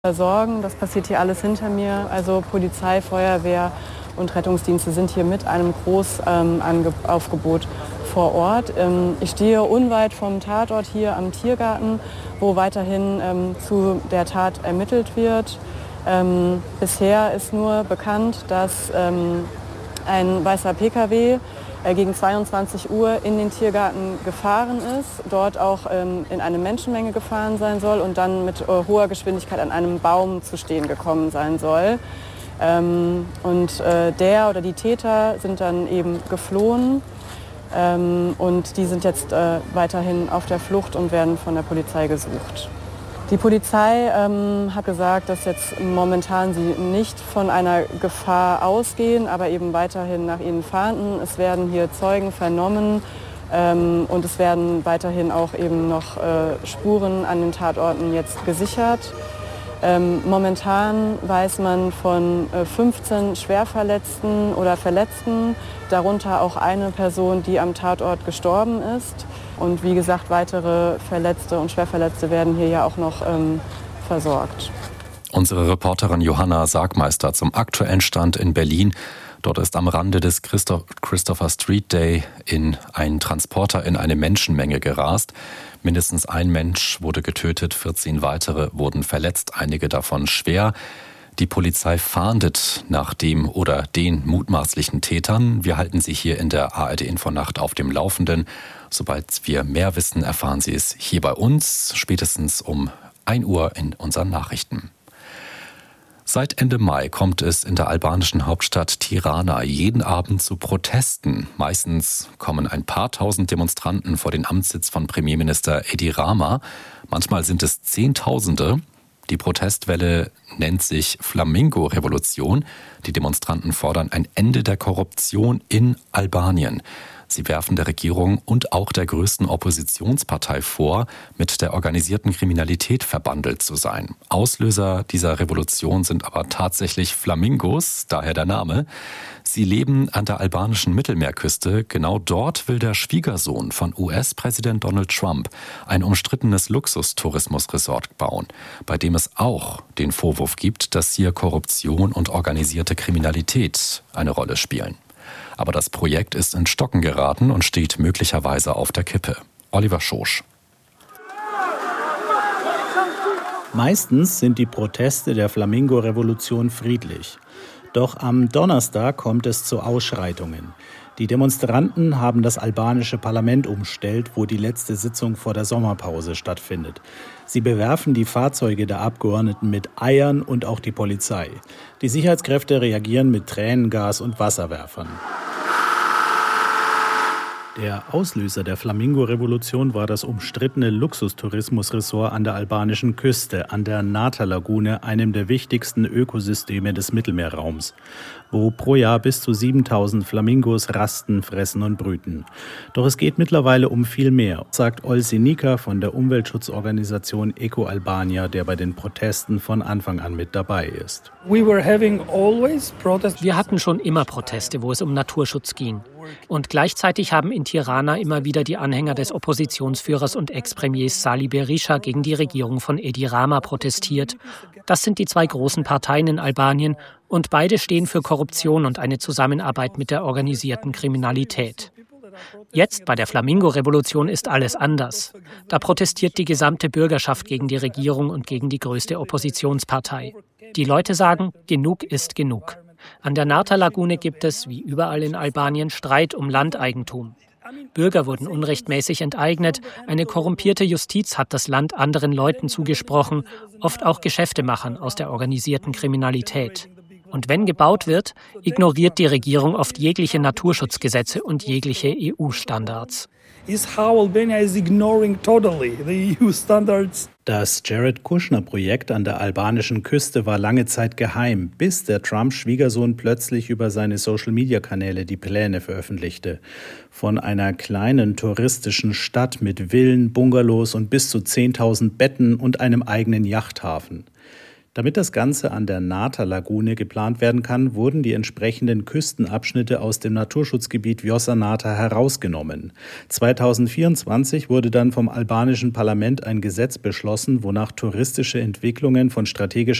versorgen. Das passiert hier alles hinter mir. Also Polizei, Feuerwehr und Rettungsdienste sind hier mit einem Großaufgebot vor Ort. Ich stehe unweit vom Tatort hier am Tiergarten, wo weiterhin zu der Tat ermittelt wird. Bisher ist nur bekannt, dass ein weißer Pkw gegen 22 Uhr in den Tiergarten gefahren ist, dort auch in eine Menschenmenge gefahren sein soll und dann mit hoher Geschwindigkeit an einem Baum zu stehen gekommen sein soll. Der oder die Täter sind dann eben geflohen und die sind jetzt weiterhin auf der Flucht und werden von der Polizei gesucht. Die Polizei hat gesagt, dass jetzt momentan sie nicht von einer Gefahr ausgehen, aber eben weiterhin nach ihnen fahnden. Es werden hier Zeugen vernommen und es werden weiterhin auch eben noch Spuren an den Tatorten jetzt gesichert. Momentan weiß man von 15 Schwerverletzten oder Verletzten, darunter auch eine Person, die am Tatort gestorben ist. Und wie gesagt, weitere Verletzte und Schwerverletzte werden hier ja auch noch versorgt. Unsere Reporterin Johanna Sargmeister zum aktuellen Stand in Berlin. Dort ist am Rande des Christopher Street Day ein Transporter in eine Menschenmenge gerast. Mindestens ein Mensch wurde getötet, 14 weitere wurden verletzt, einige davon schwer. Die Polizei fahndet nach dem oder den mutmaßlichen Tätern. Wir halten Sie hier in der ARD-Infonacht auf dem Laufenden. Sobald wir mehr wissen, erfahren Sie es hier bei uns, spätestens um 1 Uhr in unseren Nachrichten. Seit Ende Mai kommt es in der albanischen Hauptstadt Tirana jeden Abend zu Protesten. Meistens kommen ein paar tausend Demonstranten vor den Amtssitz von Premierminister Edi Rama. Manchmal sind es Zehntausende. Die Protestwelle nennt sich Flamingo-Revolution. Die Demonstranten fordern ein Ende der Korruption in Albanien. Sie werfen der Regierung und auch der größten Oppositionspartei vor, mit der organisierten Kriminalität verbandelt zu sein. Auslöser dieser Revolution sind aber tatsächlich Flamingos, daher der Name. Sie leben an der albanischen Mittelmeerküste. Genau dort will der Schwiegersohn von US-Präsident Donald Trump ein umstrittenes Luxustourismusresort bauen, bei dem es auch den Vorwurf gibt, dass hier Korruption und organisierte Kriminalität eine Rolle spielen. Aber das Projekt ist ins Stocken geraten und steht möglicherweise auf der Kippe. Oliver Schosch. Meistens sind die Proteste der Flamingo-Revolution friedlich. Doch am Donnerstag kommt es zu Ausschreitungen. Die Demonstranten haben das albanische Parlament umstellt, wo die letzte Sitzung vor der Sommerpause stattfindet. Sie bewerfen die Fahrzeuge der Abgeordneten mit Eiern und auch die Polizei. Die Sicherheitskräfte reagieren mit Tränengas und Wasserwerfern. Der Auslöser der Flamingo-Revolution war das umstrittene Luxustourismusresort an der albanischen Küste, an der Nata-Lagune, einem der wichtigsten Ökosysteme des Mittelmeerraums, wo pro Jahr bis zu 7000 Flamingos rasten, fressen und brüten. Doch es geht mittlerweile um viel mehr, sagt Olsi Nika von der Umweltschutzorganisation Eco Albania, der bei den Protesten von Anfang an mit dabei ist. Wir hatten schon immer Proteste, wo es um Naturschutz ging. Und gleichzeitig haben in Tirana immer wieder die Anhänger des Oppositionsführers und Ex-Premiers Sali Berisha gegen die Regierung von Edi Rama protestiert. Das sind die zwei großen Parteien in Albanien und beide stehen für Korruption und eine Zusammenarbeit mit der organisierten Kriminalität. Jetzt bei der Flamingo-Revolution ist alles anders. Da protestiert die gesamte Bürgerschaft gegen die Regierung und gegen die größte Oppositionspartei. Die Leute sagen, genug ist genug. An der Nata-Lagune gibt es, wie überall in Albanien, Streit um Landeigentum. Bürger wurden unrechtmäßig enteignet, eine korrumpierte Justiz hat das Land anderen Leuten zugesprochen, oft auch Geschäftemachern aus der organisierten Kriminalität. Und wenn gebaut wird, ignoriert die Regierung oft jegliche Naturschutzgesetze und jegliche EU-Standards. Das Jared-Kushner-Projekt an der albanischen Küste war lange Zeit geheim, bis der Trump-Schwiegersohn plötzlich über seine Social-Media-Kanäle die Pläne veröffentlichte. Von einer kleinen touristischen Stadt mit Villen, Bungalows und bis zu 10.000 Betten und einem eigenen Yachthafen. Damit das Ganze an der Nata-Lagune geplant werden kann, wurden die entsprechenden Küstenabschnitte aus dem Naturschutzgebiet Vjosa Nata herausgenommen. 2024 wurde dann vom albanischen Parlament ein Gesetz beschlossen, wonach touristische Entwicklungen von strategischer